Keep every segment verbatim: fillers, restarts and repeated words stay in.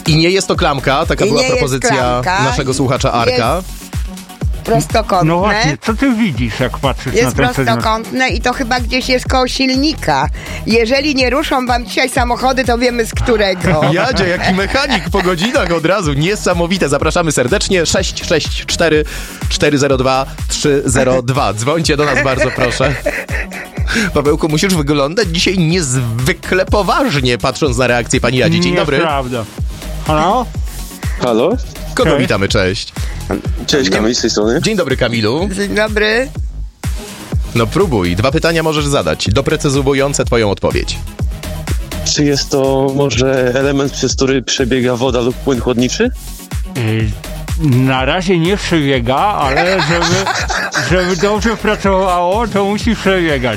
I nie jest to klamka, taka I była nie jest propozycja klamka. naszego słuchacza Arka. Jest prostokątne. No właśnie, co ty widzisz, jak patrzysz Jest na ten przedmiot? prostokątne i to chyba gdzieś jest koło silnika. Jeżeli nie ruszą wam dzisiaj samochody, to wiemy z którego. Jadzie, jaki mechanik po godzinach od razu. Niesamowite. Zapraszamy serdecznie. sześć sześć cztery cztery zero dwa trzy zero dwa. Dzwońcie do nas bardzo, proszę. Pawełku, musisz wyglądać dzisiaj niezwykle poważnie, patrząc na reakcję pani Jadzi. Dzień dobry. Nieprawda. Halo? Halo? Kogo Cześć. witamy? Cześć. Cześć, Kamil z tej strony. Dzień dobry, Kamilu. Dzień dobry. No próbuj. Dwa pytania możesz zadać, doprecyzowujące twoją odpowiedź. Czy jest to może element, przez który przebiega woda lub płyn chłodniczy? Y, Na razie nie przebiega, ale żeby, żeby dobrze pracowało, to musi przebiegać.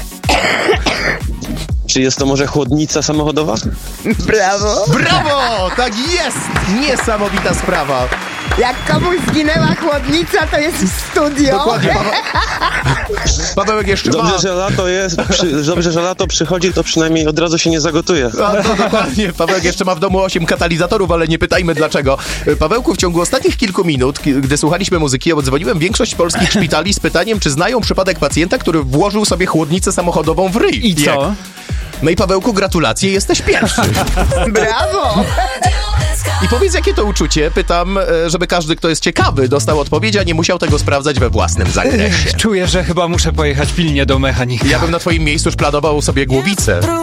Czy jest to może chłodnica samochodowa? Brawo. Brawo! Tak jest! Niesamowita sprawa. Jak komuś zginęła chłodnica, to jest w studio. Dokładnie. Paweł... Pawełek jeszcze ma... Dobrze, że lato jest, przy, dobrze, że lato przychodzi, to przynajmniej od razu się nie zagotuje. A, to dokładnie. Pawełek jeszcze ma w domu osiem katalizatorów, ale nie pytajmy dlaczego. Pawełku, w ciągu ostatnich kilku minut, gdy słuchaliśmy muzyki, odzwoniłem większość polskich szpitali z pytaniem, czy znają przypadek pacjenta, który włożył sobie chłodnicę samochodową w ryj. I co? Jak? No i Pawełku, gratulacje, jesteś pierwszy. Brawo. I powiedz, jakie to uczucie? Pytam, e, żeby każdy, kto jest ciekawy, dostał odpowiedź, a nie musiał tego sprawdzać we własnym zakresie. Czuję, że chyba muszę pojechać pilnie do mechanika. Ja bym na twoim miejscu już planował sobie głowicę.